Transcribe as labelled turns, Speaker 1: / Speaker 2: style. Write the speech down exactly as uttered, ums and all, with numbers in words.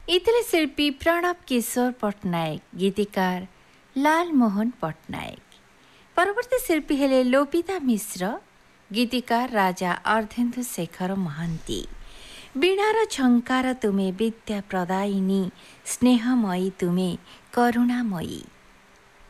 Speaker 1: इथिले शिल्पी प्रणव किशोर पट्टनायक, गीतिकार लाल मोहन पट्टनायक। परवर्ती शिल्पी हेले लोपिता मिश्र, गीतिकार राजा अर्धेन्दु शेखर महांती। वीणार झंकार तुमे विद्या प्रदायिनी, स्नेहमयी तुमे करुणामयी।